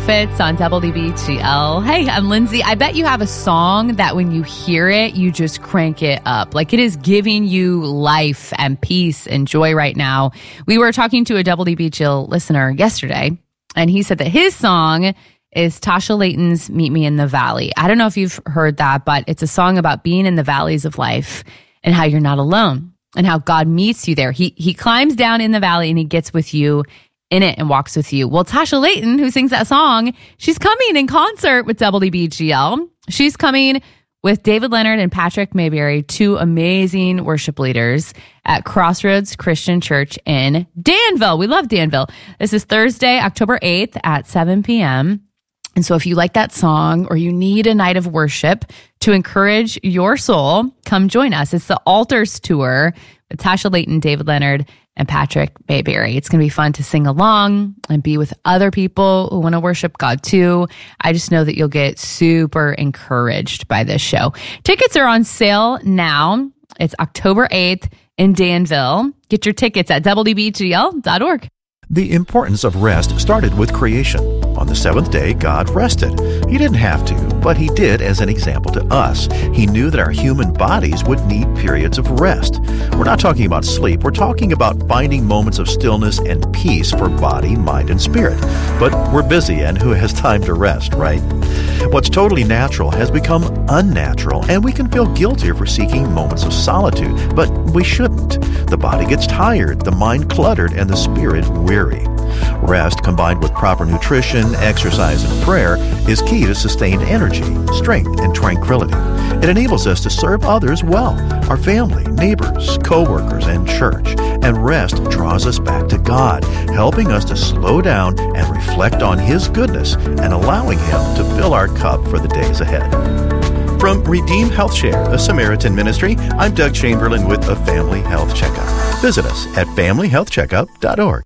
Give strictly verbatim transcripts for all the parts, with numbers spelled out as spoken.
Prophets on W B G L. Hey, I'm Lindsay. I bet you have a song that when you hear it, you just crank it up. Like it is giving you life and peace and joy right now. We were talking to a W B G L listener yesterday, and he said that his song is Tasha Layton's Meet Me in the Valley. I don't know if you've heard that, but it's a song about being in the valleys of life and how you're not alone and how God meets you there. He, he climbs down in the valley and he gets with you in it and walks with you. Well, Tasha Layton, who sings that song, she's coming in concert with W B G L. She's coming with David Leonard and Patrick Mayberry, two amazing worship leaders at Crossroads Christian Church in Danville. We love Danville. This is Thursday, October eighth at seven p.m. And so if you like that song or you need a night of worship to encourage your soul, come join us. It's the Altars Tour with Tasha Layton, David Leonard, and Patrick Mayberry. It's going to be fun to sing along and be with other people who want to worship God too. I just know that you'll get super encouraged by this show. Tickets are on sale now. It's October eighth in Danville. Get your tickets at W B G L dot org. The importance of rest started with creation. On the seventh day, God rested. He didn't have to, but he did as an example to us. He knew that our human bodies would need periods of rest. We're not talking about sleep. We're talking about finding moments of stillness and peace for body, mind, and spirit. But we're busy, and who has time to rest, right? What's totally natural has become unnatural, and we can feel guilty for seeking moments of solitude, but we shouldn't. The body gets tired, the mind cluttered, and the spirit weary. Rest, combined with proper nutrition, exercise, and prayer, is key to sustained energy, strength, and tranquility. It enables us to serve others well, our family, neighbors, co-workers, and church. And rest draws us back to God, helping us to slow down and reflect on His goodness and allowing Him to fill our cup for the days ahead. From Redeem Health Share, a Samaritan ministry, I'm Doug Chamberlain with a Family Health Checkup. Visit us at family health checkup dot org.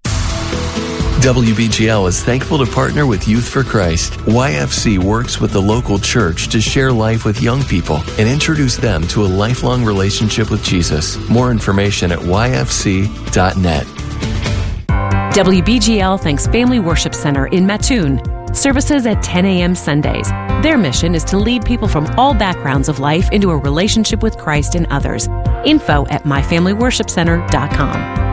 W B G L is thankful to partner with Youth for Christ. Y F C works with the local church to share life with young people and introduce them to a lifelong relationship with Jesus. More information at y f c dot net. W B G L thanks Family Worship Center in Mattoon. Services at ten a.m. Sundays. Their mission is to lead people from all backgrounds of life into a relationship with Christ and others. Info at my family worship center dot com.